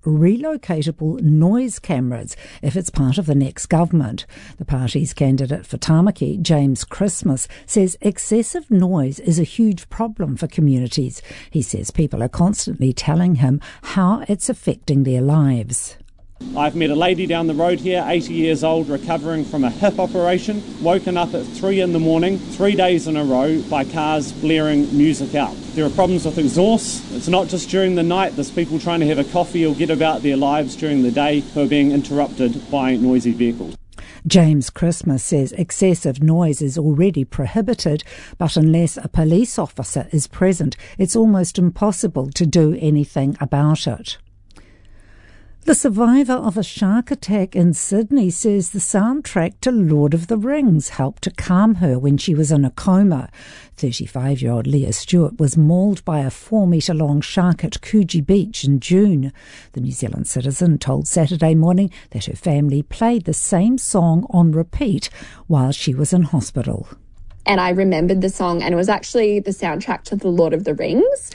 relocatable noise cameras if it's part of the next government. The party's candidate for Tamaki, James Christmas, says excessive noise is a huge problem for communities. He says people are constantly telling him how it's affecting their lives. I've met a lady down the road here, 80 years old, recovering from a hip operation, woken up at 3 in the morning, 3 days in a row, by cars blaring music out. There are problems with exhaust. It's not just during the night. There's people trying to have a coffee or get about their lives during the day who are being interrupted by noisy vehicles. James Christmas says excessive noise is already prohibited, but unless a police officer is present, it's almost impossible to do anything about it. The survivor of a shark attack in Sydney says the soundtrack to Lord of the Rings helped to calm her when she was in a coma. 35-year-old Leah Stewart was mauled by a 4-metre-long shark at Coogee Beach in June. The New Zealand citizen told Saturday Morning that her family played the same song on repeat while she was in hospital. And I remembered the song, and it was actually the soundtrack to The Lord of the Rings.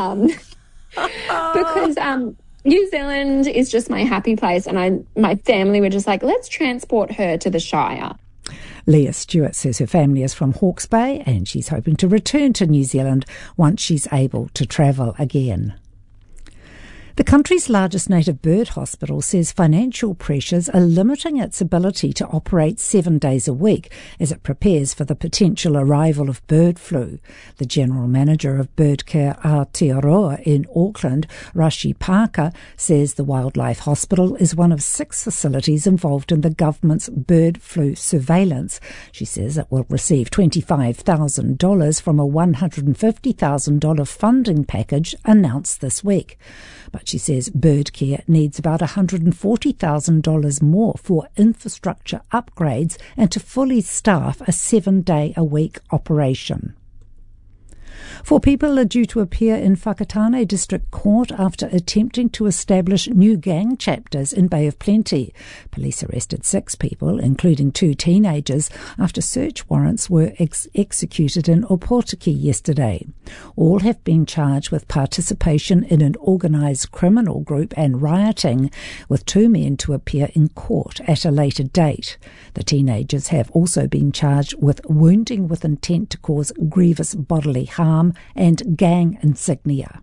Because New Zealand is just my happy place, and my family were just like, let's transport her to the Shire. Leah Stewart says her family is from Hawke's Bay and she's hoping to return to New Zealand once she's able to travel again. The country's largest native bird hospital says financial pressures are limiting its ability to operate 7 days a week as it prepares for the potential arrival of bird flu. The general manager of Bird Care Aotearoa in Auckland, Rashi Parker, says the Wildlife Hospital is one of 6 facilities involved in the government's bird flu surveillance. She says it will receive $25,000 from a $150,000 funding package announced this week. But she says Bird Care needs about $140,000 more for infrastructure upgrades and to fully staff a 7-day-a-week operation. 4 people are due to appear in Whakatane District Court after attempting to establish new gang chapters in Bay of Plenty. Police arrested 6 people, including 2 teenagers, after search warrants were executed in Opotiki yesterday. All have been charged with participation in an organised criminal group and rioting, with 2 men to appear in court at a later date. The teenagers have also been charged with wounding with intent to cause grievous bodily harm and gang insignia.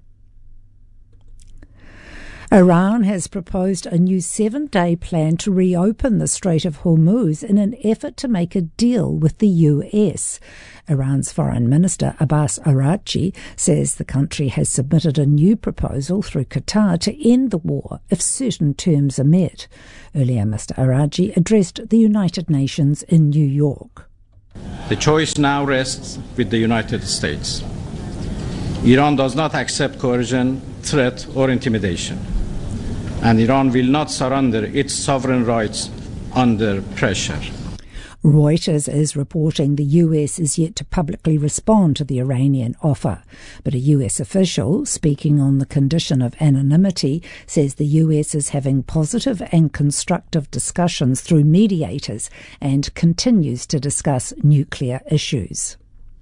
Iran has proposed a new 7-day plan to reopen the Strait of Hormuz in an effort to make a deal with the US. Iran's Foreign Minister Abbas Araghchi says the country has submitted a new proposal through Qatar to end the war if certain terms are met. Earlier, Mr. Araghchi addressed the United Nations in New York. The choice now rests with the United States. Iran does not accept coercion, threat, or intimidation, and Iran will not surrender its sovereign rights under pressure. Reuters is reporting the US is yet to publicly respond to the Iranian offer, but a US official, speaking on the condition of anonymity, says the US is having positive and constructive discussions through mediators and continues to discuss nuclear issues.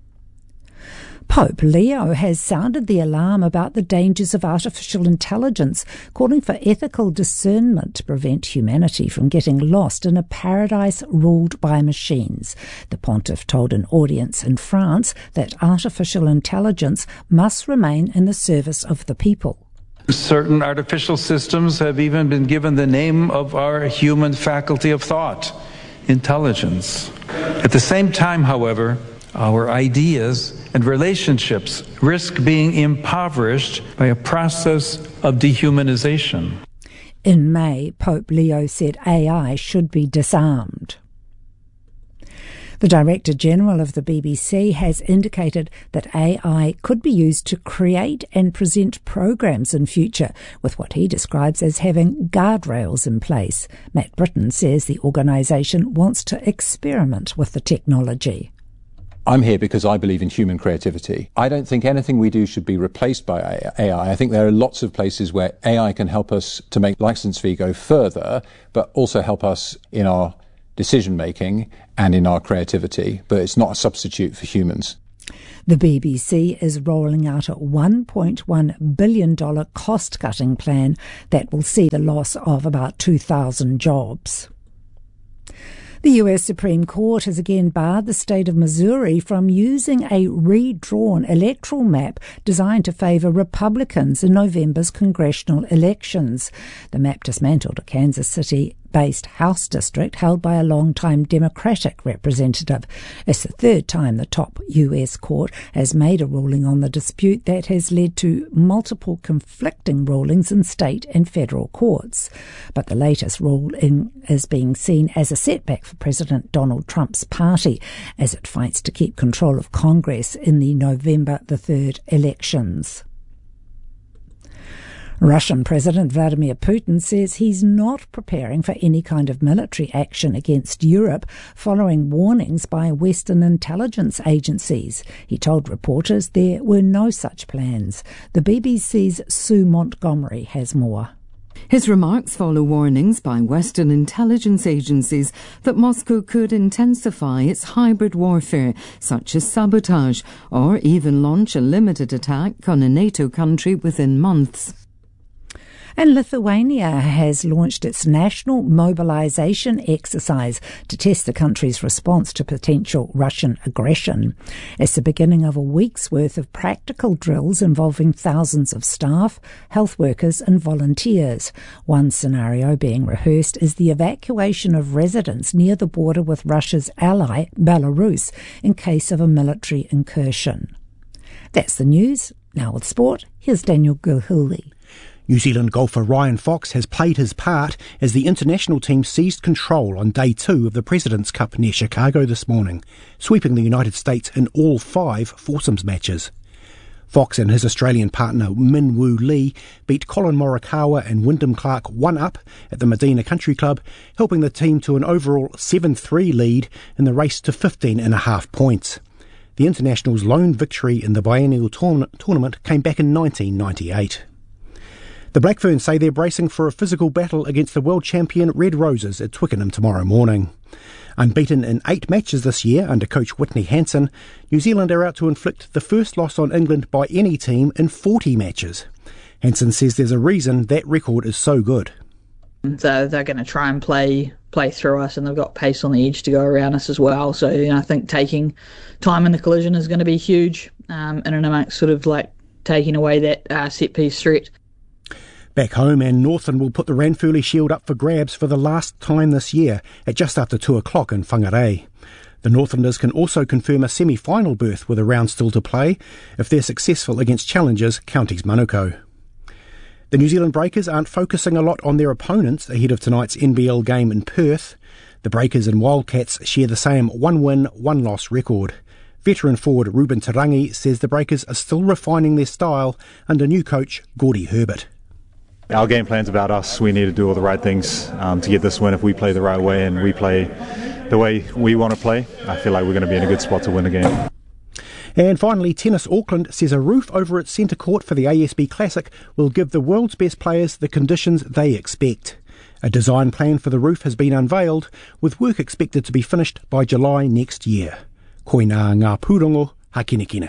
Pope Leo has sounded the alarm about the dangers of artificial intelligence, calling for ethical discernment to prevent humanity from getting lost in a paradise ruled by machines. The pontiff told an audience in France that artificial intelligence must remain in the service of the people. Certain artificial systems have even been given the name of our human faculty of thought, intelligence. At the same time, however, our ideas and relationships risk being impoverished by a process of dehumanization. In May, Pope Leo said AI should be disarmed. The Director General of the BBC has indicated that AI could be used to create and present programs in future, with what he describes as having guardrails in place. Matt Britton says the organisation wants to experiment with the technology. I'm here because I believe in human creativity. I don't think anything we do should be replaced by AI. I think there are lots of places where AI can help us to make license fee go further, but also help us in our decision making and in our creativity. But it's not a substitute for humans. The BBC is rolling out a $1.1 billion cost-cutting plan that will see the loss of about 2,000 jobs. The US Supreme Court has again barred the state of Missouri from using a redrawn electoral map designed to favour Republicans in November's congressional elections. The map dismantled a Kansas City-based House district held by a long-time Democratic representative. It's the third time the top US court has made a ruling on the dispute that has led to multiple conflicting rulings in state and federal courts. But the latest ruling is being seen as a setback for President Donald Trump's party as it fights to keep control of Congress in the November the 3rd elections. Russian President Vladimir Putin says he's not preparing for any kind of military action against Europe following warnings by Western intelligence agencies. He told reporters there were no such plans. The BBC's Sue Montgomery has more. His remarks follow warnings by Western intelligence agencies that Moscow could intensify its hybrid warfare, such as sabotage, or even launch a limited attack on a NATO country within months. And Lithuania has launched its national mobilisation exercise to test the country's response to potential Russian aggression. It's the beginning of a week's worth of practical drills involving thousands of staff, health workers and volunteers. One scenario being rehearsed is the evacuation of residents near the border with Russia's ally, Belarus, in case of a military incursion. That's the news. Now with sport, here's Daniel Gilhooly. New Zealand golfer Ryan Fox has played his part as the international team seized control on day 2 of the President's Cup near Chicago this morning, sweeping the United States in all 5 foursomes matches. Fox and his Australian partner Min Woo Lee beat Colin Morikawa and Wyndham Clark 1-up at the Medina Country Club, helping the team to an overall 7-3 lead in the race to 15.5 points. The international's lone victory in the biennial tournament came back in 1998. The Black Ferns say they're bracing for a physical battle against the world champion Red Roses at Twickenham tomorrow morning. Unbeaten in 8 matches this year under coach Whitney Hansen, New Zealand are out to inflict the first loss on England by any team in 40 matches. Hansen says there's a reason that record is so good. So they're going to try and play through us, and they've got pace on the edge to go around us as well. So I think taking time in the collision is going to be huge, and amongst sort of like taking away that set piece threat. Back home, and Northland will put the Ranfurly Shield up for grabs for the last time this year at just after 2 o'clock in Whangarei. The Northlanders can also confirm a semi-final berth with a round still to play if they're successful against challengers Counties Manukau. The New Zealand Breakers aren't focusing a lot on their opponents ahead of tonight's NBL game in Perth. The Breakers and Wildcats share the same 1-win, 1-loss record. Veteran forward Ruben Tarangi says the Breakers are still refining their style under new coach Gordy Herbert. Our game plan's about us. We need to do all the right things to get this win. If we play the right way and we play the way we want to play, I feel like we're going to be in a good spot to win the game. And finally, Tennis Auckland says a roof over its centre court for the ASB Classic will give the world's best players the conditions they expect. A design plan for the roof has been unveiled, with work expected to be finished by July next year. Koina ngā pūrongo, hakinekina.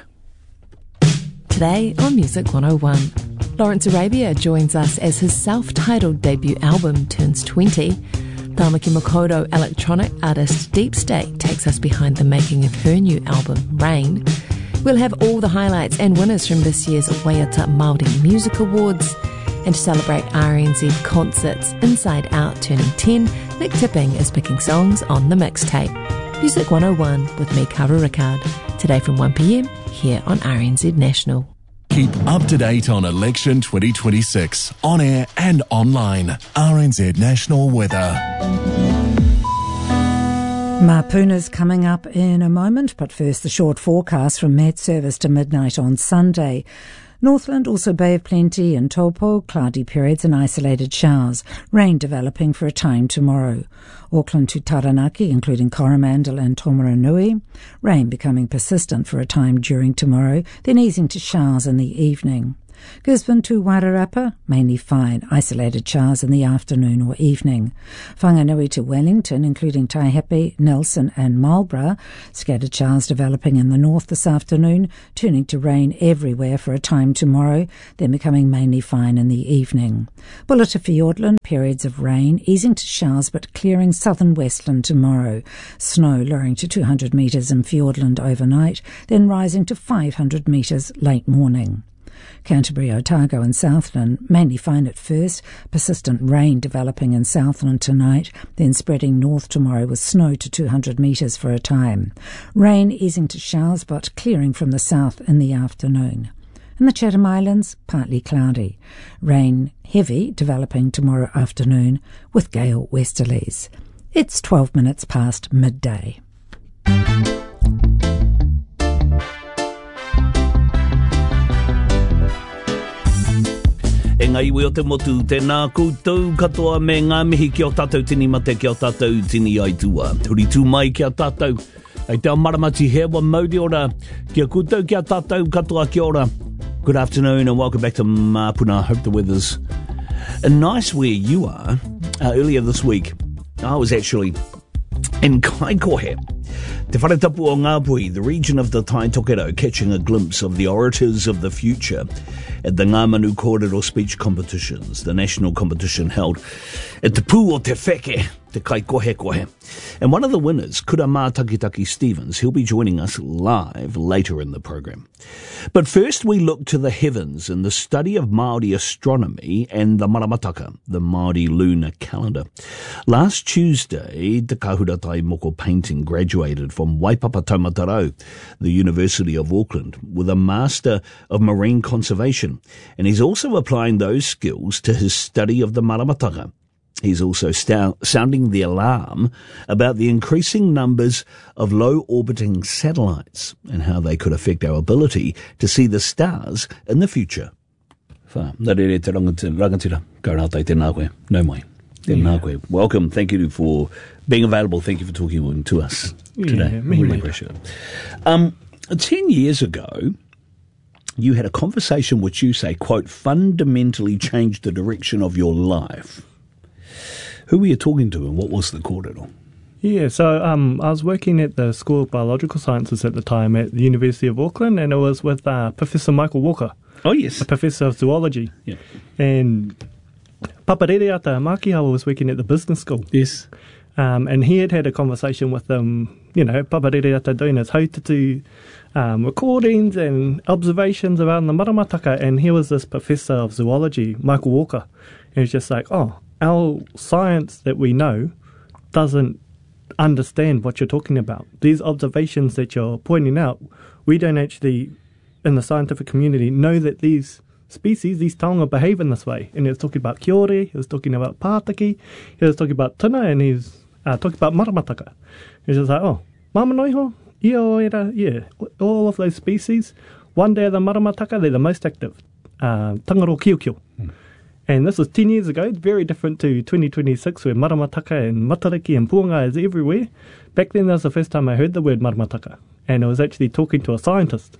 Today on Music 101. Lawrence Arabia joins us as his self-titled debut album turns 20. Tamaki Makoto electronic artist Deep State takes us behind the making of her new album, Rain. We'll have all the highlights and winners from this year's Waiata Māori Music Awards. And to celebrate RNZ concerts Inside Out turning 10, Nick Tipping is picking songs on the mixtape. Music 101 with me, Kara Rickard. Today from 1pm here on RNZ National. Keep up to date on election 2026, on air and online. RNZ National Weather. Mapuna's coming up in a moment, but first the short forecast from Met Service to midnight on Sunday. Northland, also Bay of Plenty and Taupo, cloudy periods and isolated showers. Rain developing for a time tomorrow. Auckland to Taranaki, including Coromandel and Tomaranui. Rain becoming persistent for a time during tomorrow, then easing to showers in the evening. Gisborne to Wairarapa, mainly fine, isolated showers in the afternoon or evening. Whanganui to Wellington, including Taihape, Nelson and Marlborough, scattered showers developing in the north this afternoon, turning to rain everywhere for a time tomorrow, then becoming mainly fine in the evening. Bulla to Fiordland, periods of rain, easing to showers but clearing southern Westland tomorrow. Snow lowering to 200 metres in Fiordland overnight, then rising to 500 metres late morning. Canterbury, Otago and Southland, mainly fine at first, persistent rain developing in Southland tonight, then spreading north tomorrow with snow to 200 metres for a time. Rain easing to showers but clearing from the south in the afternoon. In the Chatham Islands, partly cloudy. Rain heavy developing tomorrow afternoon with gale westerlies. It's 12 minutes past midday. E ngai iwi o te motu, tēnā koutou katoa me ngā mihi ki o tātou tini mate ki o tātou tini aitua. Huri tū mai ki a tātou. Ei te maramati hewa mauri ora. Kia koutou ki a tātou katoa ki ora. Good afternoon and welcome back to Mapuna. Hope the weather's nice where you are. Earlier this week, I was actually in Kaikohe, Te Wharetapu o Ngāpui, the region of the Tai Tokerau, catching a glimpse of the orators of the future at the Ngā Manu Kōrero speech competitions, the national competition held at Te Pū o Te Wheke, Te Kaikohe. And one of the winners, Kurama Takitaki Stevens, he'll be joining us live later in the program. But first we look to the heavens and the study of Māori astronomy and the Maramataka, the Māori lunar calendar. Last Tuesday, Te Kahuratai Moko Painting graduated from Waipapa Taumatarau, the University of Auckland, with a Master of Marine Conservation. And he's also applying those skills to his study of the Maramataka. He's also sounding the alarm about the increasing numbers of low-orbiting satellites and how they could affect our ability to see the stars in the future. Welcome. Thank you for being available. Thank you for talking to us today. Really appreciate it. 10 years ago, you had a conversation which you say, quote, fundamentally changed the direction of your life. Who were you talking to and what was the kōrero? Yeah, so I was working at the School of Biological Sciences at the time at the University of Auckland, and it was with Professor Michael Walker. Oh, yes. A professor of zoology. Yeah. And Paparereata Makihawa was working at the business school. Yes. And he had a conversation with them, Paparereata doing his hautatu recordings and observations around the Maramataka, and here was this professor of zoology, Michael Walker. And he was just like, our science that we know doesn't understand what you're talking about. These observations that you're pointing out, we don't actually, in the scientific community, know that these species, these taonga, behave in this way. And he was talking about Kiore, he was talking about Pātaki, he was talking about Tuna, and he's talking about Maramataka. He's just like, Mamanoiho, yeah, all of those species, one day the Maramataka, they're the most active. Tangaro Kiokio. And this was 10 years ago. It's very different to 2026 where Maramataka and Matariki and Puanga is everywhere. Back then, that was the first time I heard the word Maramataka. And I was actually talking to a scientist.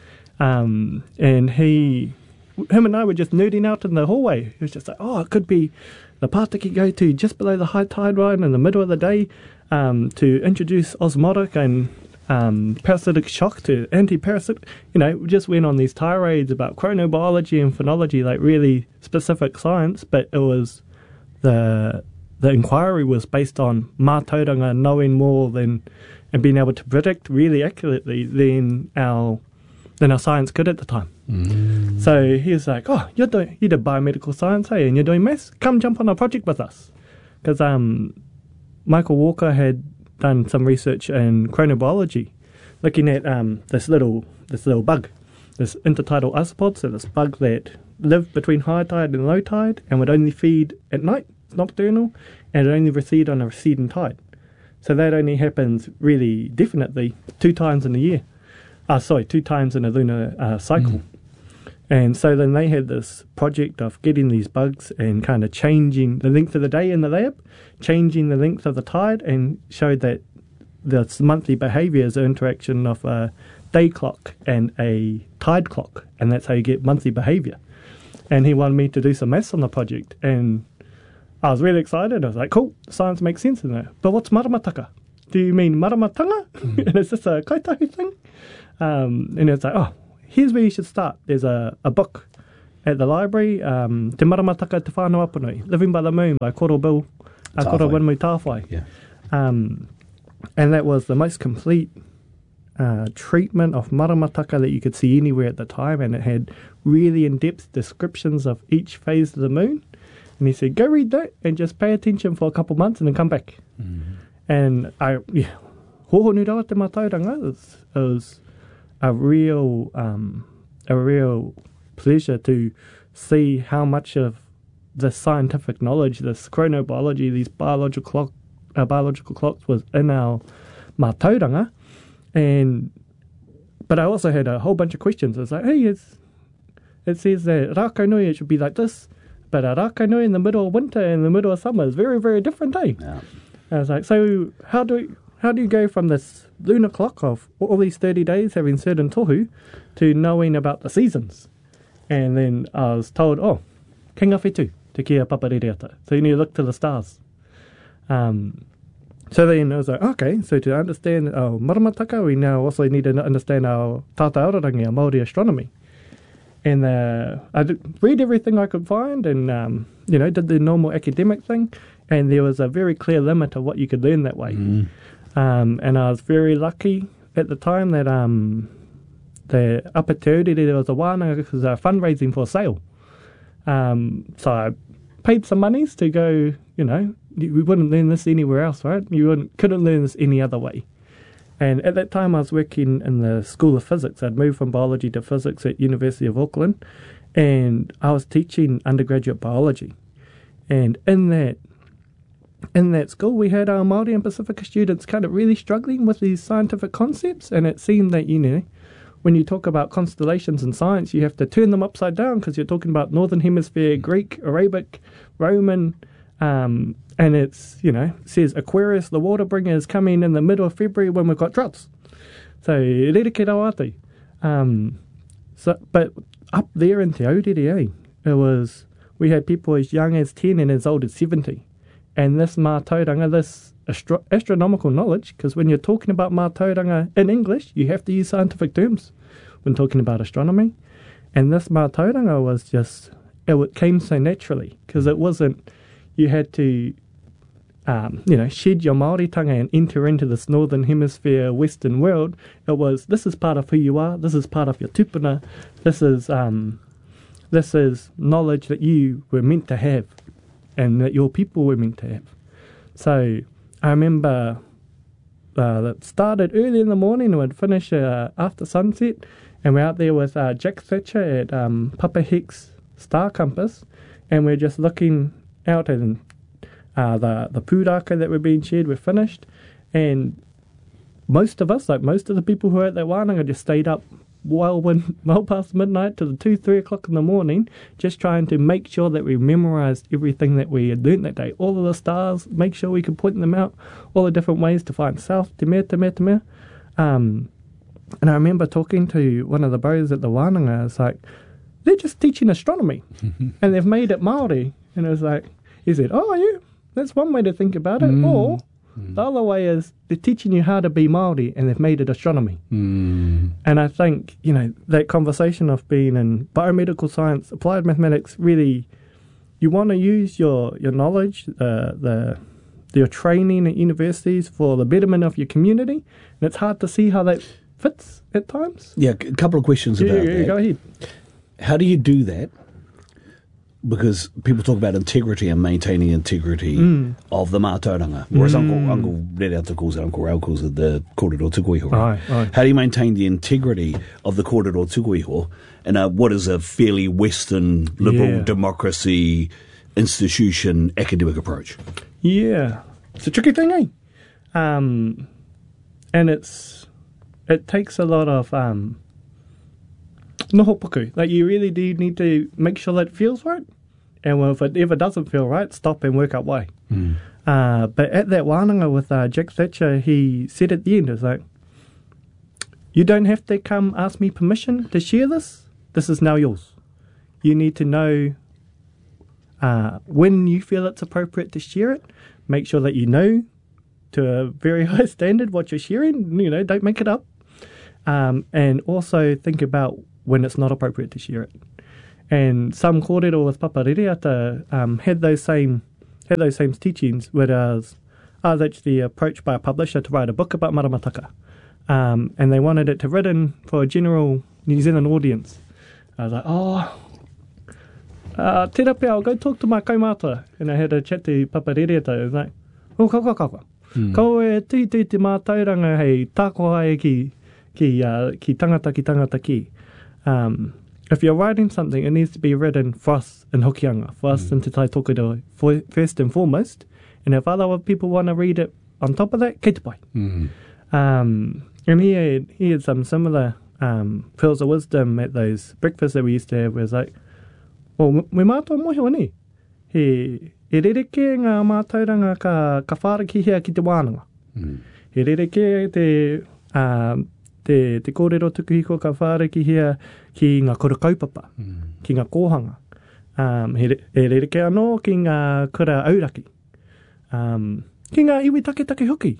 And him and I were just nerding out in the hallway. He was just like, it could be the Pātaki go to just below the high tide line in the middle of the day to introduce osmotic and parasitic shock to anti-parasitic. We just went on these tirades about chronobiology and phenology, like really specific science, but it was the inquiry was based on mātauranga knowing more than and being able to predict really accurately than our science could at the time. Mm. So he was like, you did biomedical science, hey, and you're doing maths? Come jump on a project with us. Because Michael Walker had done some research in chronobiology, looking at this little bug, this intertidal isopod, so this bug that lived between high tide and low tide and would only feed at night, nocturnal, and it only recede on a receding tide. So that only happens really definitely 2 times in a year. 2 times in a lunar cycle. Mm. And so then they had this project of getting these bugs and kind of changing the length of the day in the lab, changing the length of the tide, and showed that the monthly behaviour is an interaction of a day clock and a tide clock, and that's how you get monthly behaviour. And he wanted me to do some maths on the project. And I was really excited. I was like, cool, science makes sense in there. But what's maramataka? Do you mean maramatanga? And is this a kaitahi thing? And it's like, oh, here's where you should start. There's a book at the library, Te Maramataka Te Whānau Apanui, Living by the Moon by Koro Bill, Koro Winmui Tāwhai. Yeah. And that was the most complete treatment of maramataka that you could see anywhere at the time, and it had really in-depth descriptions of each phase of the moon. And he said, go read that and just pay attention for a couple months and then come back. And hoho ni rawa te mātauranga. It was a real pleasure to see how much of the scientific knowledge, this chronobiology, these biological clocks was in our mātauranga. But I also had a whole bunch of questions. It's like, hey, it says that Rākainui, it should be like this, but a Rākainui in the middle of winter and the middle of summer is very, very different, eh? Yeah. I was like, so how do you go from this lunar clock of all these 30 days having certain tohu to knowing about the seasons? And then I was told, oh, Kinga Whetū, te kia paparereata. So you need to look to the stars. So then I was like, okay, so to understand our maramataka, we now also need to understand our tata aorangi, our Māori astronomy. And I did read everything I could find and, did the normal academic thing. And there was a very clear limit of what you could learn that way. And I was very lucky at the time that the Upper Te Urere, there was a wānanga because they were fundraising for a sale. So I paid some monies to go, we wouldn't learn this anywhere else, right? You couldn't learn this any other way. And at that time I was working in the School of Physics. I'd moved from biology to physics at University of Auckland, and I was teaching undergraduate biology. And in that school we had our Māori and Pacifica students kind of really struggling with these scientific concepts, and it seemed that, when you talk about constellations in science, you have to turn them upside down because you're talking about Northern Hemisphere, Greek, Arabic, Roman, and it's, says Aquarius, the water bringer, is coming in the middle of February when we've got droughts. So, rereke rau atu. But up there in Te Aurere, we had people as young as 10 and as old as 70. And this mātauranga, this astronomical knowledge, because when you're talking about mātauranga in English, you have to use scientific terms when talking about astronomy. And this mātauranga was just, it came so naturally, because it wasn't, you had to, shed your Māoritanga and enter into this Northern Hemisphere Western world. It was, this is part of who you are, this is part of your tupuna, this is knowledge that you were meant to have and that your people were meant to have. So I remember that started early in the morning and would finish after sunset, and we're out there with Jack Thatcher at Papa Hicks Star Compass, and we're just looking out, and the pūraka that were being shared were finished, and most of us, like most of the people who were at that wānanga, just stayed up well past midnight to the 2-3 o'clock in the morning, just trying to make sure that we memorised everything that we had learnt that day, all of the stars, make sure we could point them out, all the different ways to find south, te mea. And I remember talking to one of the bros at the wānanga. It's like, they're just teaching astronomy and they've made it Māori. And it was like, he said, oh yeah, that's one way to think about it. Or the other way is they're teaching you how to be Māori and they've made it astronomy. And I think, that conversation of being in biomedical science, applied mathematics, really, you want to use your knowledge, your training at universities for the betterment of your community. And it's hard to see how that fits at times. Yeah, a couple of questions about that. Go ahead. How do you do that? Because people talk about integrity and maintaining integrity of the mātauranga. Whereas Uncle Rereata calls it, Uncle Rau calls it the kōrero tukuiho. Right? How do you maintain the integrity of the kōrero tukuiho in what is a fairly Western liberal democracy institution academic approach? Yeah. It's a tricky thing, eh? And it takes a lot of noho puku. Like, you really do need to make sure that it feels right. And if it ever doesn't feel right, stop and work out why. But at that wānanga with Jack Thatcher, he said at the end, it's like, you don't have to come ask me permission to share this. This is now yours. you need to know when you feel it's appropriate to share it. Make sure that you know to a very high standard what you're sharing. You know, don't make it up. And also think about when it's not appropriate to share it. And some kōrero with Papa Rereata had those same teachings, whereas I was actually approached by a publisher to write a book about maramataka. And they wanted it to written for a general New Zealand audience. I was like, tērā pia, I'll go talk to my kaumata. And I had a chat to Papa Rereata. I was like, kaua. Ko e tui te mātauranga hei tākoa e ki tangata ki. If you're writing something, it needs to be written for us in Hokianga, for us in Te Tai Tokeroi, first and foremost. And if other people want to read it on top of that, kei te pai. And he had some similar pearls of wisdom at those breakfasts that we used to have, where it's like, well, me mātua mohi ni. He rereke ngā mātauranga ka whārakihia ki te wānanga. He rereke te kōrero tukuhiko ka whārakihia ki ngā kura kaupapa, ki ngā kōhanga. He rereke anō ki ngā kura auraki. Ki ngā iwi take hoki.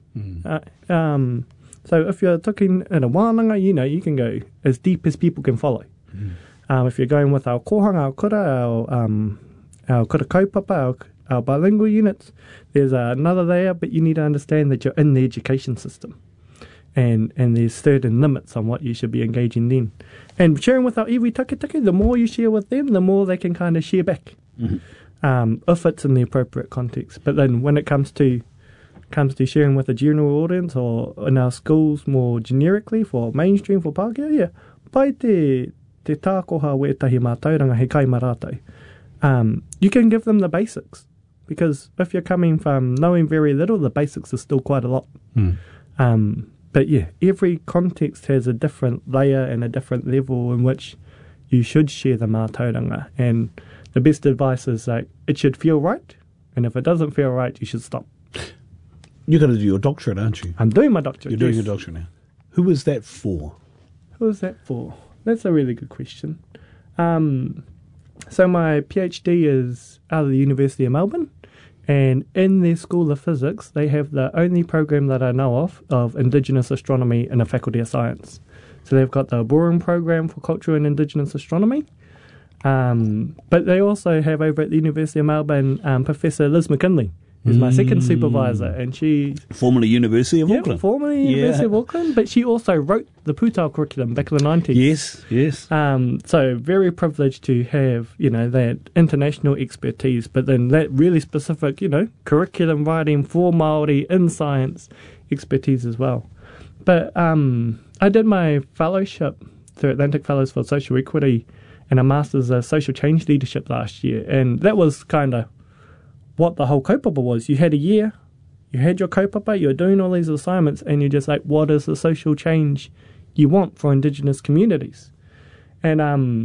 So if you're talking in a wānanga, you know, you can go as deep as people can follow. If you're going with our kōhanga, our kura, our kura kaupapa, our bilingual units, there's another layer, but you need to understand that you're in the education system. And there's certain limits on what you should be engaging in. And sharing with our iwi take, the more you share with them, the more they can kind of share back. If it's in the appropriate context. But then when it comes to sharing with a general audience or in our schools more generically for mainstream, for Pākehā, pai te tākoha wētahi mātauranga he kai maratai. You can give them the basics, because if you're coming from knowing very little, the basics are still quite a lot. But yeah, every context has a different layer and a different level in which you should share the mātauranga. And the best advice is like, it should feel right, and if it doesn't feel right, you should stop. You're going to do your doctorate, aren't you? I'm doing my doctorate. You're doing your doctorate now. Who is that for? Who is that for? That's a really good question. So my PhD is out of the University of Melbourne, and in their School of Physics, they have the only program that I know of Indigenous astronomy in a Faculty of Science. So they've got the Borum program for cultural and Indigenous astronomy. But they also have over at the University of Melbourne Professor Liz McKinley, who's my second supervisor, and she... Formerly University of Auckland. Formerly University of Auckland, but she also wrote the Pūtau curriculum back in the 90s. Yes. So very privileged to have, you know, that international expertise, but then that really specific, you know, curriculum writing for Māori in science expertise as well. But I did my fellowship through Atlantic Fellows for Social Equity and a Master's of Social Change Leadership last year, and that was kind of what the whole kaupapa was. You had a year, you had your kaupapa, you're doing all these assignments, and you're just like, what is the social change you want for Indigenous communities? And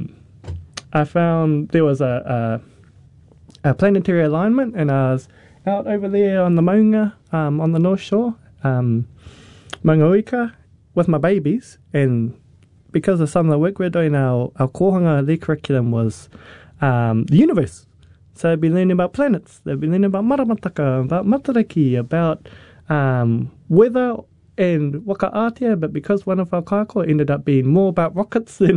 I found there was a planetary alignment, and I was out over there on the Maunga, on the North Shore, Maunga Uika, with my babies, and because of some of the work we're doing, our kōhanga, their curriculum was the universe. So they've been learning about planets, they've been learning about maramataka, about matariki, about weather and wakaātea, but because one of our kāko ended up being more about rockets than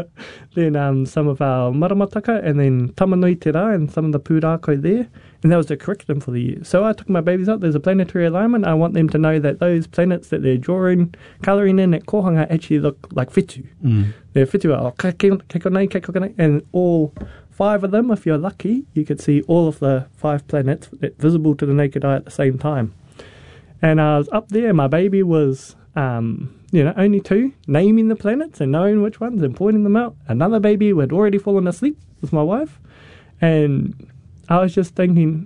some of our maramataka, and then Tamanui Te Rā and some of the pūrākau there, and that was the curriculum for the year. So I took my babies out, there's a planetary alignment, I want them to know that those planets that they're drawing, colouring in at kōhanga actually look like whitu. They're whitu, kekonei, and all 5 of them, if you're lucky, you could see all of the 5 planets visible to the naked eye at the same time. And I was up there, my baby was, only 2, naming the planets and knowing which ones and pointing them out. Another baby who had already fallen asleep with my wife. And I was just thinking,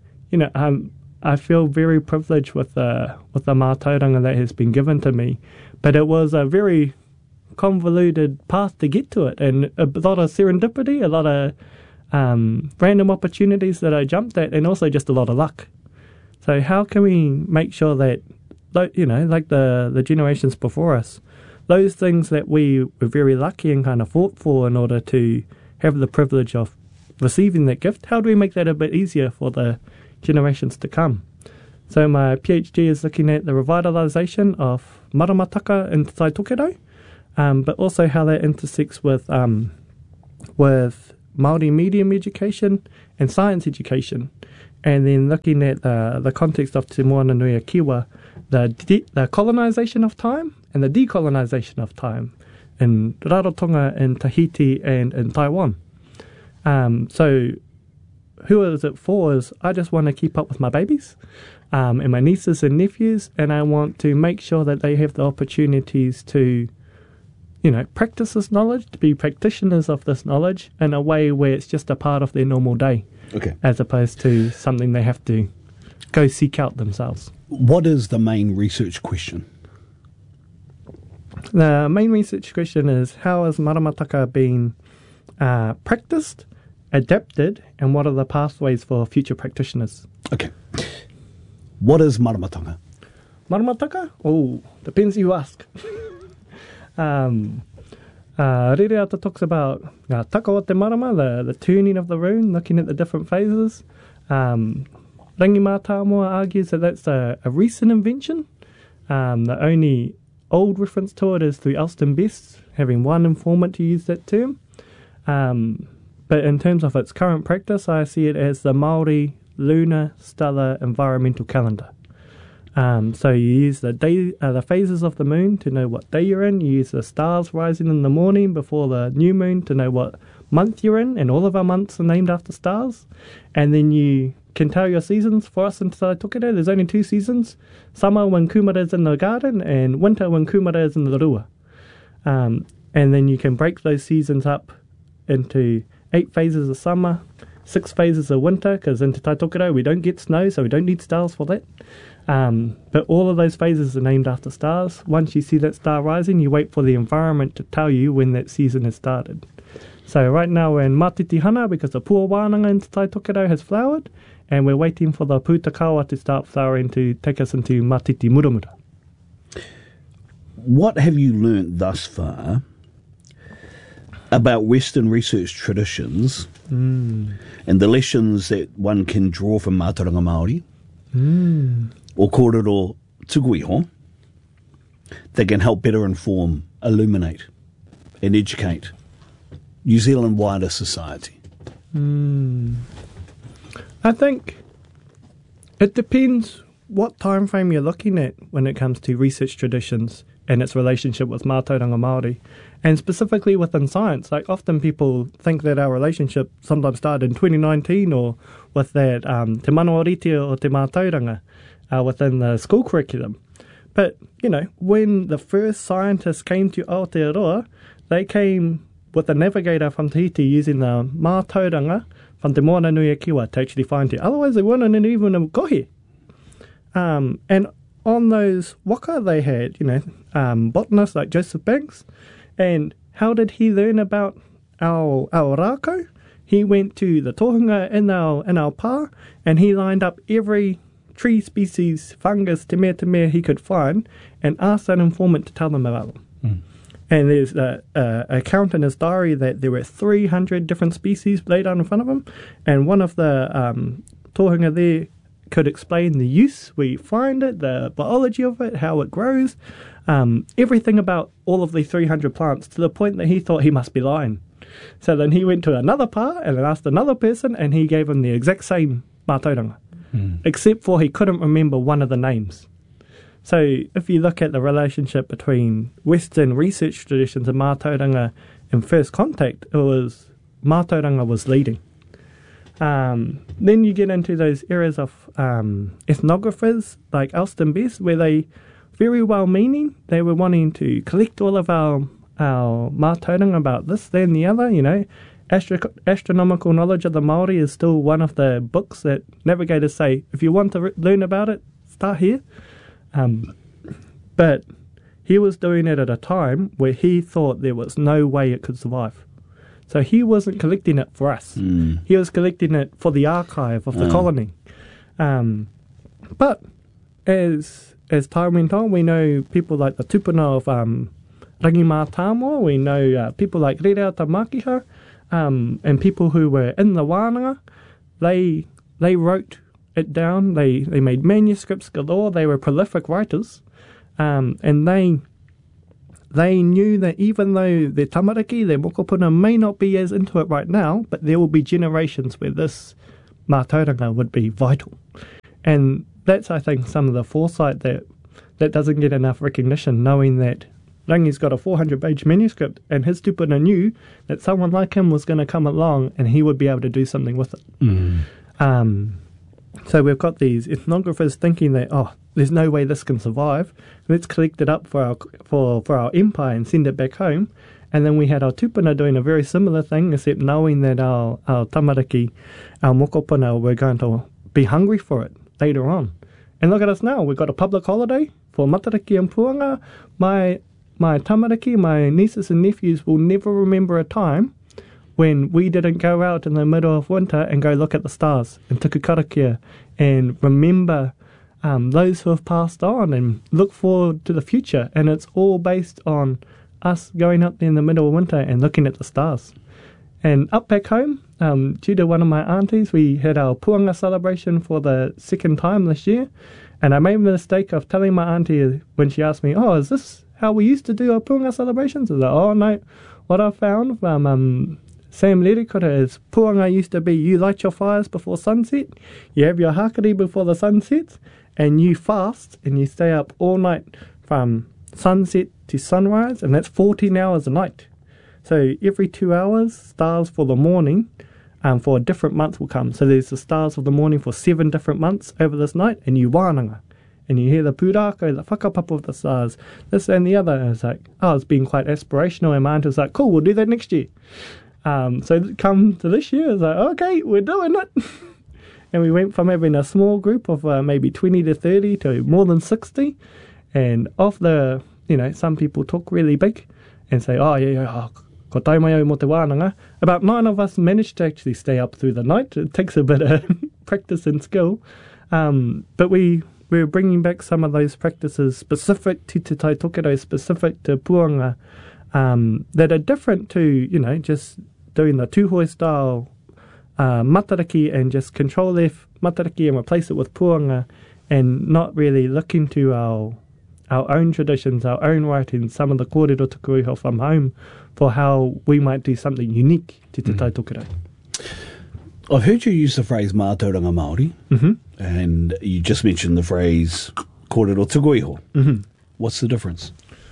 I feel very privileged with the mātauranga that has been given to me. But it was a very convoluted path to get to it, and a lot of serendipity, a lot of random opportunities that I jumped at, and also just a lot of luck. So how can we make sure that, like the generations before us, those things that we were very lucky and kind of fought for in order to have the privilege of receiving that gift, how do we make that a bit easier for the generations to come? So my PhD is looking at the revitalisation of maramataka in Te Tai Tokerau, but also how that intersects with Māori medium education and science education, and then looking at the context of Te Moana Nui a Kiwa, the colonisation of time and the decolonisation of time in Rarotonga, in Tahiti, and in Taiwan. So who is it for is I just want to keep up with my babies and my nieces and nephews, and I want to make sure that they have the opportunities to, practice this knowledge, to be practitioners of this knowledge in a way where it's just a part of their normal day, as opposed to something they have to go seek out themselves. What is the main research question? The main research question is, how is maramataka being practiced, adapted, and what are the pathways for future practitioners? Okay. What is maramataka? Maramataka? Oh, depends who you ask. Rereata talks about taka o te marama, the turning of the rune, looking at the different phases. Rangi Mātāmoa argues that that's a recent invention. The only old reference to it is through Elston Best, having one informant to use that term. But in terms of its current practice, I see it as the Māori lunar stellar environmental calendar. So you use the phases of the moon to know what day you're in. You use the stars rising in the morning before the new moon to know what month you're in, and all of our months are named after stars. And then you can tell your seasons. For us in Te Tai Tokerau, there's only 2 seasons: summer when kumara's in the garden, and winter when kumara is in the rua. And then you can break those seasons up into 8 phases of summer, 6 phases of winter, because in Te Tai Tokerau we don't get snow, so we don't need stars for that. But all of those phases are named after stars. Once you see that star rising, you wait for the environment to tell you when that season has started. So right now we're in Mātitihana because the Puawānanga in Te Tai Tokerau has flowered, and we're waiting for the Pūtakawa to start flowering to take us into Mātiti Muramura. What have you learnt thus far about Western research traditions and the lessons that one can draw from Mātauranga Māori or kōrero tukuiho that can help better inform, illuminate and educate New Zealand wider society? I think it depends what time frame you're looking at when it comes to research traditions and its relationship with Mātauranga Māori, and specifically within science. Like, often people think that our relationship sometimes started in 2019 or with that te manawarite o te mātauranga within the school curriculum. But, when the first scientists came to Aotearoa, they came with a navigator from Tahiti using the mātauranga from Te Moana Nui a Kiwa to actually find it. Otherwise, they weren't even a kohi. And on those waka, they had, botanists like Joseph Banks. And how did he learn about our rākau? He went to the tohunga in our pā, and he lined up every tree species, fungus, te mea he could find, and asked that informant to tell them about them. And there's an account in his diary that there were 300 different species laid out in front of him, and one of the tohunga there could explain the use, where you find it, the biology of it, how it grows, everything about all of these 300 plants, to the point that he thought he must be lying. So then he went to another pā and then asked another person, and he gave him the exact same mātauranga, except for he couldn't remember one of the names. So if you look at the relationship between Western research traditions and mātauranga in first contact, it was mātauranga was leading. Then you get into those areas of ethnographers like Elston Best, where they, very well-meaning, they were wanting to collect all of our mātauranga about this, that and the other, Astronomical knowledge of the Māori is still one of the books that navigators say, if you want to learn about it, start here. But he was doing it at a time where he thought there was no way it could survive. So he wasn't collecting it for us. He was collecting it for the archive of the colony. But as time went on, we know people like the tupuna of Rangi Mātāmoa, we know people like Rereata Makiha, and people who were in the wānanga, they wrote it down. They made manuscripts galore. They were prolific writers, and they knew that even though their tamariki, their mokopuna may not be as into it right now, but there will be generations where this mātauranga would be vital. And that's, I think, some of the foresight that doesn't get enough recognition, knowing that Rangi's got a 400-page manuscript and his tupuna knew that someone like him was going to come along and he would be able to do something with it. So we've got these ethnographers thinking that, there's no way this can survive. Let's collect it up for our empire and send it back home. And then we had our tupuna doing a very similar thing, except knowing that our tamariki, our mokopuna, were going to be hungry for it later on. And look at us now. We've got a public holiday for Matariki and Puanga. My tamariki, my nieces and nephews will never remember a time when we didn't go out in the middle of winter and go look at the stars and tuku karakia and remember those who have passed on and look forward to the future. And it's all based on us going up there in the middle of winter and looking at the stars. And up back home, due to one of my aunties, we had our Puanga celebration for the second time this year. And I made the mistake of telling my auntie when she asked me, is this how we used to do our Puanga celebrations? I was like, no. What I found from Sam Lerikura is Puanga used to be you light your fires before sunset, you have your hakari before the sun sets, and you fast and you stay up all night from sunset to sunrise, and that's 14 hours a night. So every 2 hours, stars for the morning for a different month will come. So there's the stars of the morning for 7 different months over this night, and you wānanga. And you hear the pūrākau, the whakapapa of the stars, this and the other. And it's like, it's been quite aspirational. And my aunt was like, cool, we'll do that next year. So come to this year, it's like, okay, we're doing it. And we went from having a small group of maybe 20 to 30 to more than 60. And of the, some people talk really big and say, ko tai mai au mo te wānanga. About 9 of us managed to actually stay up through the night. It takes a bit of practice and skill. But we're bringing back some of those practices specific to Te Tai Tokerau, specific to Puanga, that are different to, just doing the tūhoi style matariki and just control F matariki and replace it with Puanga and not really look into our own traditions, our own writings, some of the kōrero tukuiho from home for how we might do something unique to Te Tai Tokerau. I've heard you use the phrase mātauranga Māori, and you just mentioned the phrase kōrero tukuiho. What's the difference?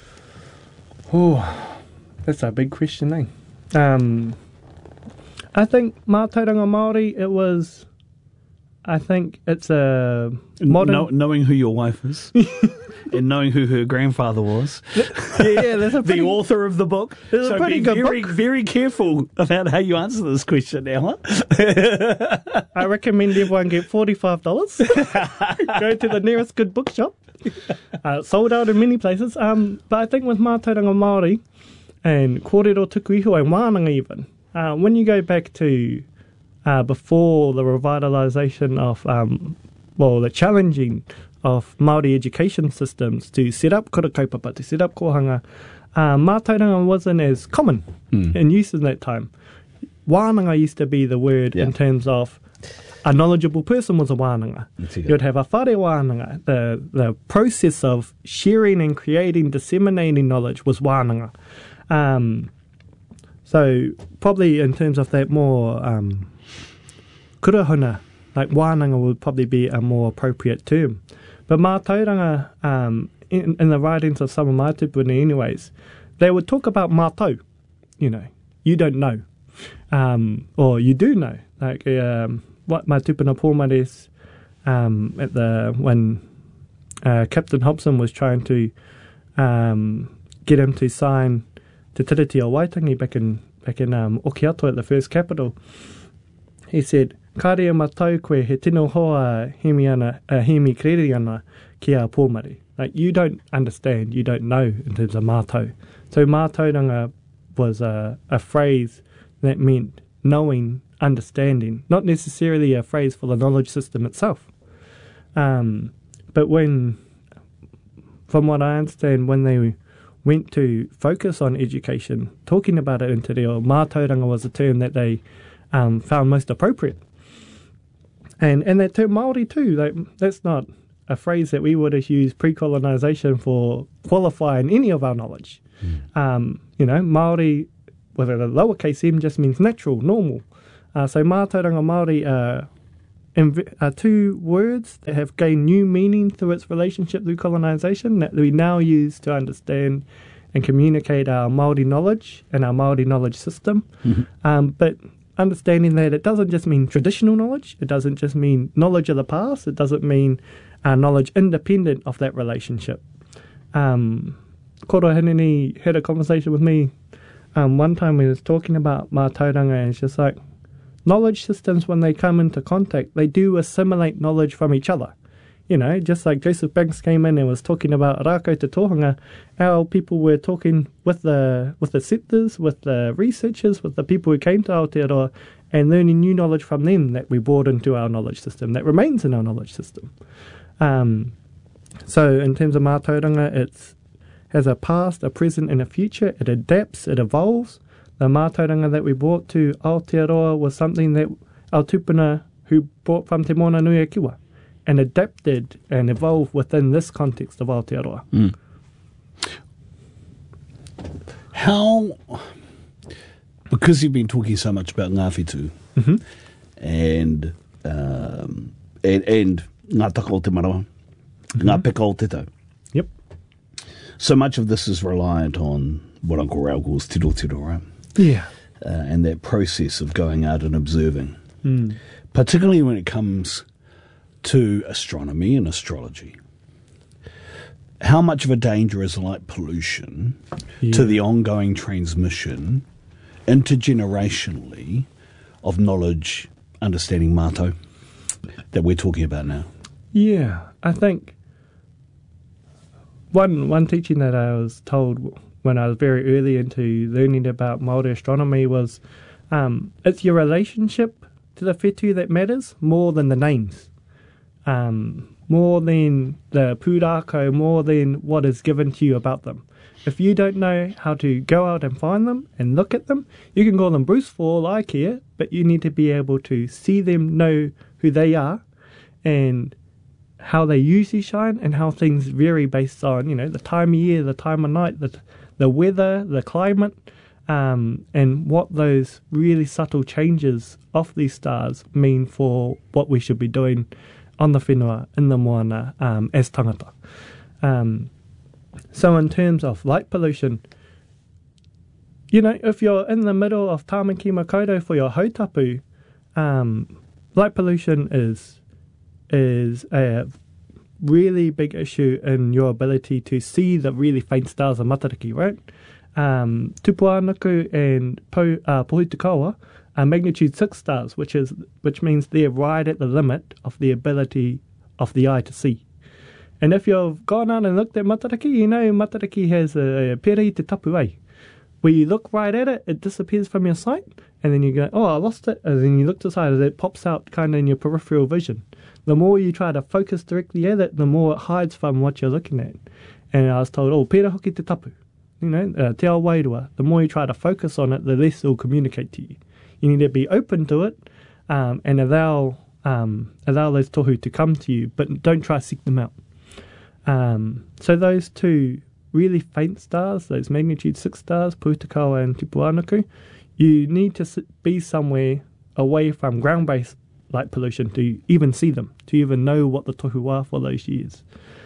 That's a big question, eh? I think mātauranga Māori, I think it's a modern... knowing who your wife is and knowing who her grandfather was. Yeah, that's a pretty... the author of the book. It's a pretty good book. Very careful about how you answer this question now. I recommend everyone get $45. Go to the nearest good bookshop. Sold out in many places. But I think with mātauranga Māori and kōrero tukuiho and wānanga even, when you go back to before the revitalisation of, the challenging of Māori education systems to set up kura kaupapa, to set up kohanga, mātauranga wasn't as common in use in that time. Wānanga used to be the word in terms of a knowledgeable person was a wānanga. You'd have a whare wānanga. The process of sharing and creating, disseminating knowledge was wānanga. So probably in terms of that more kurahuna, like wānanga would probably be a more appropriate term. But mātauranga, in the writings of some of my tupuna anyways, they would talk about mātau, you don't know, or you do know. Like what my tupuna pōmares when Captain Hobson was trying to get him to sign Te Tiriti o Waitangi back in Okiato at the first capital, he said, "Kārea mātau koe he tino hoa hemi kreri ana ki a pōmare." Like, you don't understand, you don't know in terms of mātau. So mātauranga was a phrase that meant knowing, understanding, not necessarily a phrase for the knowledge system itself. But from what I understand, when they went to focus on education, talking about it in te reo, mātauranga was the term that they found most appropriate. And that term Māori too, that's not a phrase that we would have used pre-colonisation for qualifying any of our knowledge. Māori, with a lowercase m, just means natural, normal. So mātauranga Māori are two words that have gained new meaning through its relationship through colonisation that we now use to understand and communicate our Māori knowledge and our Māori knowledge system. Mm-hmm. But understanding that it doesn't just mean traditional knowledge, it doesn't just mean knowledge of the past, it doesn't mean knowledge independent of that relationship. Koro Hineni had a conversation with me one time we was talking about mātauranga, and it's just like, knowledge systems, when they come into contact, they do assimilate knowledge from each other. Just like Joseph Banks came in and was talking about rākau te tohunga, our people were talking with the settlers, with the researchers, with the people who came to Aotearoa, and learning new knowledge from them that we brought into our knowledge system, that remains in our knowledge system. So in terms of mātauranga, it has a past, a present, and a future. It adapts, it evolves. The mātauranga that we brought to Aotearoa was something that our tupuna who brought from Te Moana Nui a Kiwa and adapted and evolved within this context of Aotearoa. Mm. How, because you've been talking so much about ngā whetū, mm-hmm. and ngā taka o te marawa, mm-hmm. ngā peka o te tau. Yep. So much of this is reliant on what Uncle Rao calls tiro, right? Yeah. And that process of going out and observing, mm. particularly when it comes to astronomy and astrology. How much of a danger is light pollution to the ongoing transmission intergenerationally of knowledge, understanding mātou that we're talking about now? Yeah, I think one teaching that I was told when I was very early into learning about Māori astronomy was it's your relationship to the whetū that matters more than the names. More than the pūrākau, more than what is given to you about them. If you don't know how to go out and find them and look at them, you can call them Bruce for all I care, but you need to be able to see them, know who they are, and how they usually shine, and how things vary based on, the time of year, the time of night, the weather, the climate, and what those really subtle changes of these stars mean for what we should be doing on the whenua, in the moana, as tangata. So in terms of light pollution, if you're in the middle of Tāmaki Makaurau for your hautapu, light pollution is a really big issue in your ability to see the really faint stars of Matariki, right? Tupuanuku and Pohutukawa are magnitude 6 stars, which means they're right at the limit of the ability of the eye to see. And if you've gone out and looked at Matariki, Matariki has a pere te tapu ai. When you look right at it, it disappears from your sight, and then you go, oh, I lost it, and then you look to the side, and it pops out kind of in your peripheral vision. The more you try to focus directly at it, the more it hides from what you're looking at. And I was told, oh, pere hoki te tapu. Te ao wairua. The more you try to focus on it, the less it will communicate to you. You need to be open to it, and allow those tohu to come to you, but don't try to seek them out. So those two really faint stars, those magnitude 6 stars, Pohutukawa and Tupuanuku, you need to be somewhere away from ground-based light pollution to even see them, to even know what the tohu are for those years.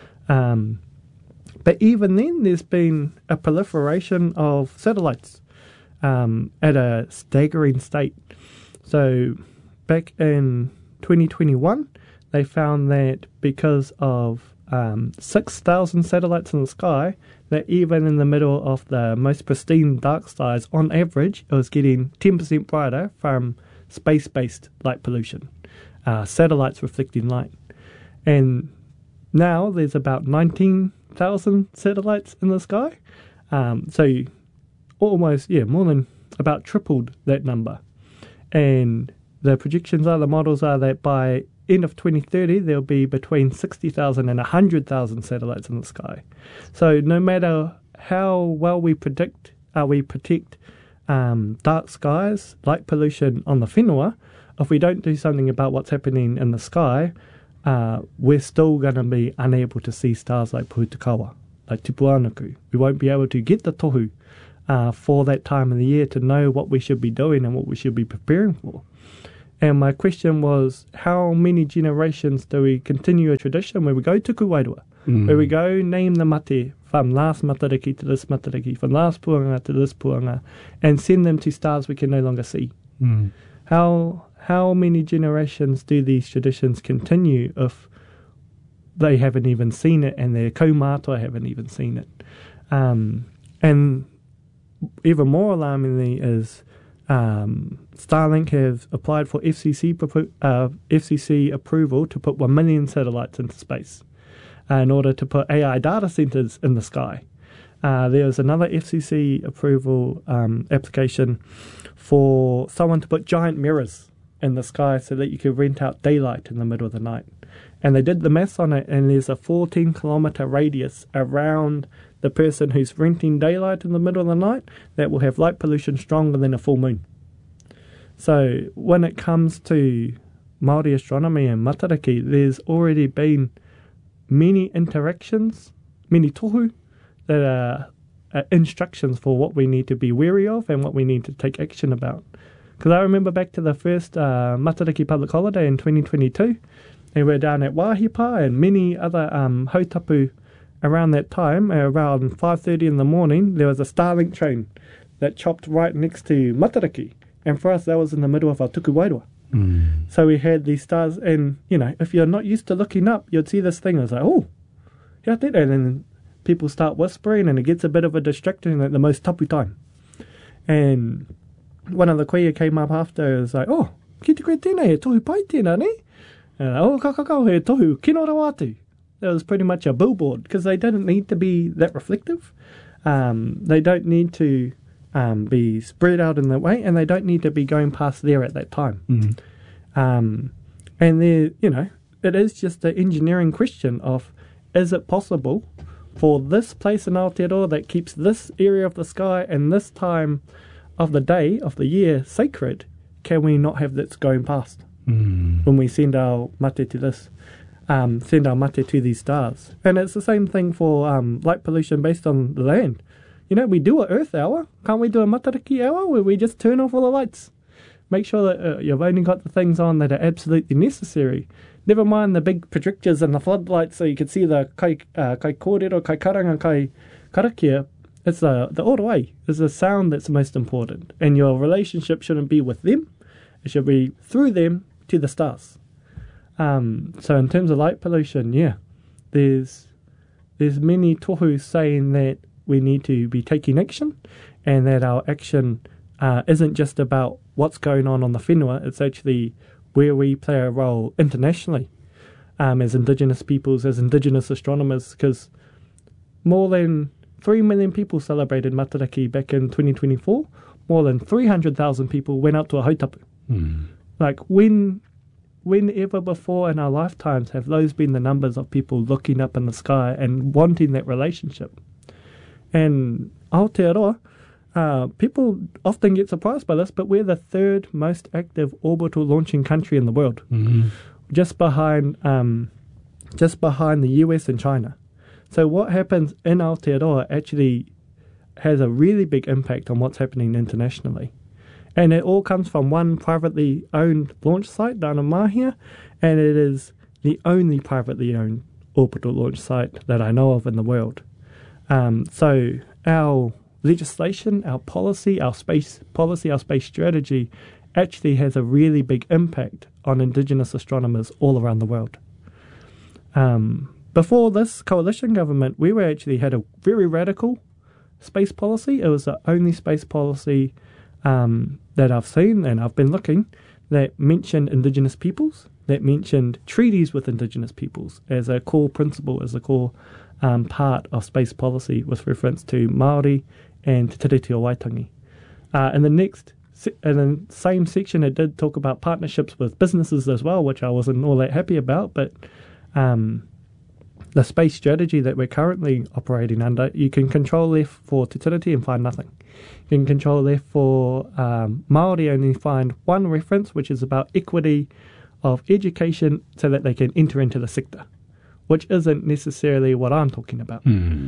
But even then, there's been a proliferation of satellites at a staggering state. So back in 2021, they found that because of 6,000 satellites in the sky, that even in the middle of the most pristine dark skies, on average, it was getting 10% brighter from space-based light pollution, satellites reflecting light. And now there's about 19,000 satellites in the sky, so almost, more than about tripled that number. And the projections are, the models are that by end of 2030, there'll be between 60,000 and 100,000 satellites in the sky. So no matter how well we protect dark skies, light pollution on the whenua. If we don't do something about what's happening in the sky, we're still going to be unable to see stars like Pūtakawa, like Tupuanaku. We won't be able to get the tohu for that time of the year to know what we should be doing and what we should be preparing for. And my question was, how many generations do we continue a tradition where we go tuku wairua, where we go name the mate from last matariki to this matariki, from last puanga to this puanga, and send them to stars we can no longer see? How many generations do these traditions continue if they haven't even seen it and their kaumātua haven't even seen it? And even more alarmingly is Starlink have applied for FCC approval to put 1 million satellites into space in order to put AI data centers in the sky. There's another FCC approval application for someone to put giant mirrors in the sky so that you could rent out daylight in the middle of the night. And they did the maths on it, and there's a 14-kilometre radius around the person who's renting daylight in the middle of the night that will have light pollution stronger than a full moon. So when it comes to Māori astronomy and matariki, there's already been many interactions, many tohu, that are instructions for what we need to be wary of and what we need to take action about. Because I remember back to the first Matariki public holiday in 2022, and we're down at Wāhipa and many other hautapu around that time. Around 5:30 in the morning, there was a Starlink train that chopped right next to Matariki. And for us, that was in the middle of our tuku wairua. So we had these stars, and, you know, if you're not used to looking up, you'd see this thing, and it's like, oh, yeah, and then people start whispering, and it gets a bit of a distraction at the most tapu time. And one of the kuia came up after and was like, oh, ki te koe tēnei, he tohu pai tēnā, ne? And oh, kakakau, he tohu, kino rau atu. That was pretty much a billboard, because they didn't need to be that reflective. They don't need to be spread out in that way, and they don't need to be going past there at that time. And there, you know, it is just an engineering question of, is it possible for this place in Aotearoa that keeps this area of the sky and this time of the day, of the year, sacred, can we not have this going past when we send our mate to this, send our mate to these stars? And it's the same thing for light pollution based on the land. You know, we do an Earth hour. Can't we do a Matariki hour where we just turn off all the lights? Make sure that you've only got the things on that are absolutely necessary. Never mind the big projectors and the floodlights so you can see the kai kōrero, kai karanga, kai karakia. It's the oroi. It's the sound that's most important. And your relationship shouldn't be with them. It should be through them to the stars. So in terms of light pollution, yeah, there's many tohu saying that we need to be taking action, and that our action isn't just about what's going on the whenua, it's actually where we play a role internationally as Indigenous peoples, as Indigenous astronomers, because more than 3 million people celebrated Matariki back in 2024. More than 300,000 people went out to a hautapu. Like, whenever before in our lifetimes have those been the numbers of people looking up in the sky and wanting that relationship? And Aotearoa, people often get surprised by this, but we're the third most active orbital launching country in the world, just behind the US and China. So what happens in Aotearoa actually has a really big impact on what's happening internationally. And it all comes from one privately owned launch site down in Mahia, and it is the only privately owned orbital launch site that I know of in the world. So our legislation, our policy, our space policy, our space strategy actually has a really big impact on Indigenous astronomers all around the world. Before this coalition government, we had a very radical space policy. It was the only space policy that I've seen, and I've been looking, that mentioned Indigenous peoples, that mentioned treaties with Indigenous peoples as a core principle, as a core part of space policy with reference to Māori and Te Tiriti o Waitangi. In the same section, it did talk about partnerships with businesses as well, which I wasn't all that happy about, but the space strategy that we're currently operating under, you can control left for Te Tiriti and find nothing. You can control left for Māori, only find one reference, which is about equity of education so that they can enter into the sector, which isn't necessarily what I'm talking about.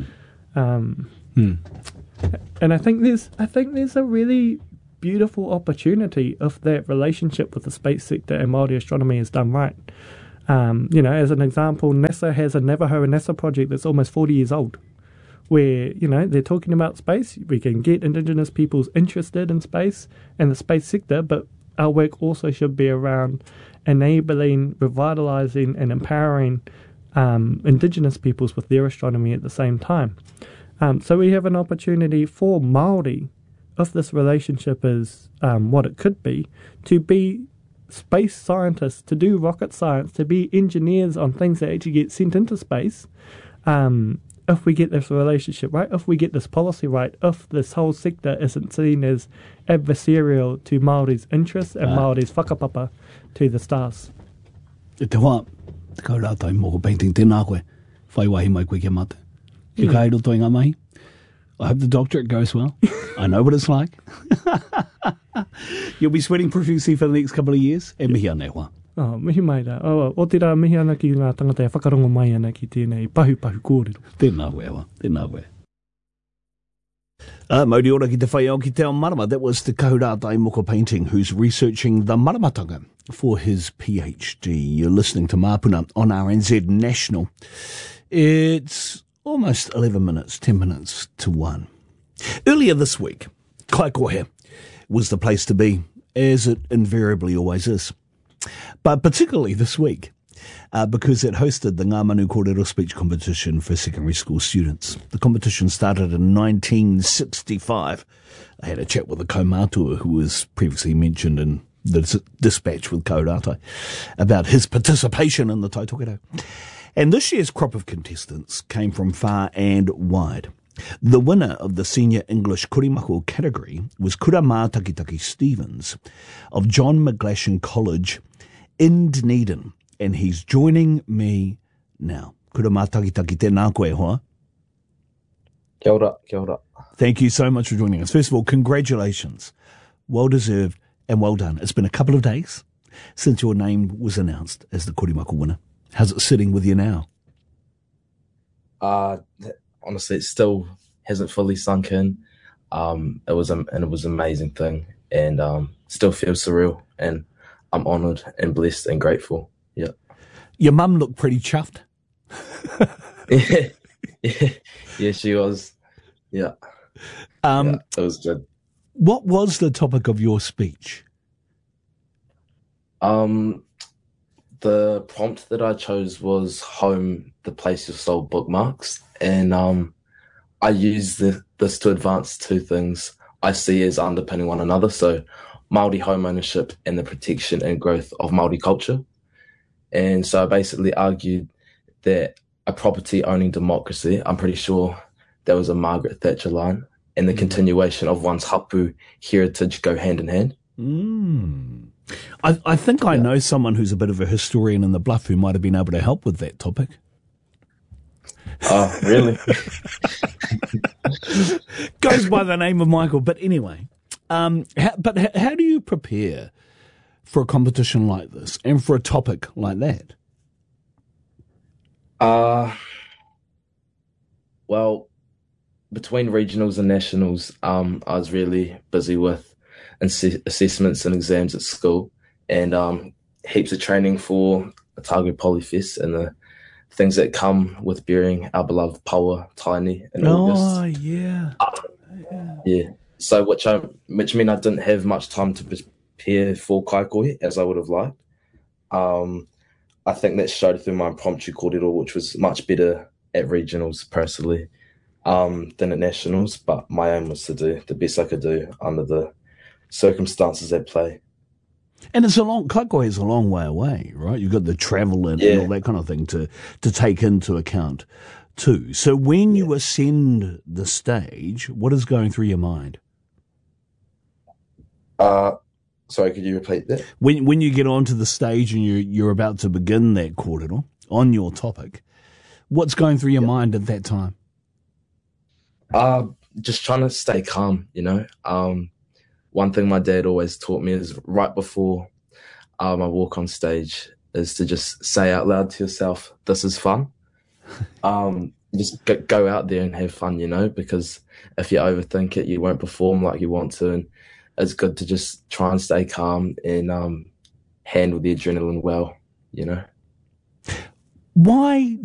And I think there's a really beautiful opportunity if that relationship with the space sector and Māori astronomy is done right. As an example, NASA has a Navajo NASA project that's almost 40 years old, where, they're talking about space. We can get Indigenous peoples interested in space and the space sector, but our work also should be around enabling, revitalising and empowering Indigenous peoples with their astronomy at the same time. So we have an opportunity for Māori, if this relationship is what it could be, to be space scientists, to do rocket science, to be engineers on things that actually get sent into space. If we get this relationship right, if we get this policy right, if this whole sector isn't seen as adversarial to Māori's interests and Māori's whakapapa to the stars. E te hoa, te kaurātai mōko painting tēnā koe, whai wahi mai koe kia mate. Ki kairo toi ngā mahi. I hope the doctorate goes well. I know what it's like. You'll be sweating profusely for the next couple of years. E mihi ana e hoa. Mihi mai rā. O te rā mihi ana ki ngā tangata e whakarongo mai ana ki tēnei pahu kōrero. Tēnā koe awa. Tēnā koe. Mauri ora ki te whai au ki te ao marama. That was Te Kaurātai Moko Painting, who's researching the maramatanga for his PhD. You're listening to Māpuna on RNZ National. It's almost 10 minutes to 1. Earlier this week, Kaikohe was the place to be, as it invariably always is. But particularly this week, because it hosted the Ngā Manu Kōrero speech competition for secondary school students. The competition started in 1965. I had a chat with a kaumātua who was previously mentioned in the dispatch with Kaurātai about his participation in the tautokero. And this year's crop of contestants came from far and wide. The winner of the Senior English Korimako category was Kurama Takitaki Stevens of John McGlashan College in Dunedin, and he's joining me now. Kurama Takitaki, tēnā koe hoa. Kia ora, kia ora. Thank you so much for joining us. First of all, congratulations. Well deserved and well done. It's been a couple of days since your name was announced as the Korimako winner. How's it sitting with you now? Honestly, it still hasn't fully sunk in. It was an amazing thing, and still feels surreal. And I'm honoured and blessed and grateful. Yeah. Your mum looked pretty chuffed. Yeah, she was. Yeah. It was good. What was the topic of your speech? The prompt that I chose was home, the place you sold bookmarks. And I use this to advance two things I see as underpinning one another. So Māori home ownership and the protection and growth of Māori culture. And so I basically argued that a property owning democracy, I'm pretty sure that was a Margaret Thatcher line, and the continuation of one's hapu heritage go hand in hand. I think I know someone who's a bit of a historian in the Bluff who might have been able to help with that topic. Oh, really? Goes by the name of Michael. But anyway, how do you prepare for a competition like this and for a topic like that? Well, between regionals and nationals, I was really busy with assessments and exams at school, and heaps of training for Otago Polyfest and the things that come with burying our beloved Paua Taini in August. Oh, yeah. Yeah. So which meant I didn't have much time to prepare for Kaikohe as I would have liked. I think that showed through my impromptu kōrero, which was much better at regionals personally than at nationals, but my aim was to do the best I could do under the circumstances at play. And Kaikohe is a long way away, right? You've got the travel and all that kind of thing to take into account too. So when you ascend the stage, what is going through your mind? Sorry, could you repeat that? When you get onto the stage and you're about to begin that kōrero on your topic, What's going through your mind at that time? Just trying to stay calm, you know. One thing my dad always taught me is right before I walk on stage is to just say out loud to yourself, this is fun. Just go out there and have fun, you know, because if you overthink it, you won't perform like you want to. And it's good to just try and stay calm and handle the adrenaline well, you know. Why